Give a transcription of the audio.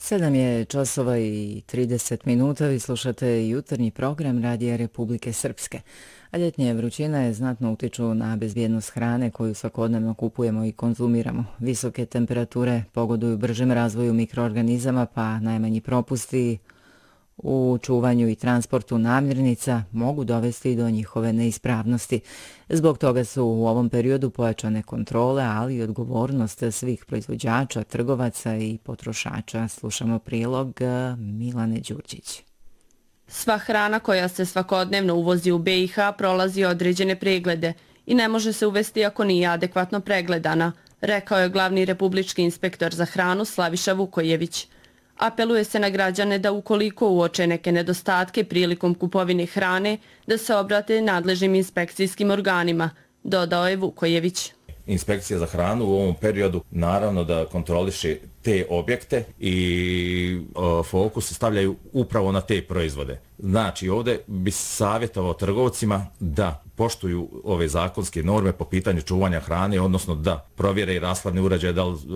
7 je časova i 30 minuta, vi slušate jutarnji program Radija Republike Srpske. A ljetnje vrućine znatno utiču na bezbjednost hrane koju svakodnevno kupujemo i konzumiramo. Visoke temperature pogoduju bržem razvoju mikroorganizama, pa najmanji propusti u čuvanju i transportu namirnica mogu dovesti do njihove neispravnosti. Zbog toga su u ovom periodu pojačane kontrole, ali i odgovornost svih proizvođača, trgovaca i potrošača. Slušamo prilog Milane Đurđić. Sva hrana koja se svakodnevno uvozi u BiH prolazi određene preglede i ne može se uvesti ako nije adekvatno pregledana, rekao je glavni republički inspektor za hranu Slaviša Vukojević. Apeluje se na građane da ukoliko uoče neke nedostatke prilikom kupovine hrane, da se obrate nadležnim inspekcijskim organima, dodao je Vukojević. Inspekcija za hranu u ovom periodu naravno da kontroliše te objekte i fokus stavljaju upravo na te proizvode. Znači ovdje bi savjetovao trgovcima da poštuju ove zakonske norme po pitanju čuvanja hrane, odnosno da provjere i rashladne uređaje da li